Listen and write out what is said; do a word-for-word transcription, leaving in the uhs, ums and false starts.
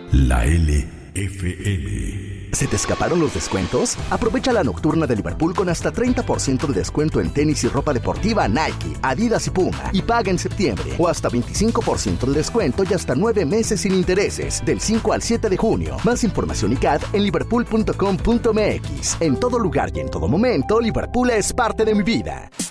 La L F M. ¿Se te escaparon los descuentos? Aprovecha la nocturna de Liverpool con hasta treinta por ciento de descuento en tenis y ropa deportiva Nike, Adidas y Puma. Y paga en septiembre. O hasta veinticinco por ciento de descuento y hasta nueve meses sin intereses. Del cinco al siete de junio. Más información y C A D en liverpool punto com punto m x. En todo lugar y en todo momento, Liverpool es parte de mi vida.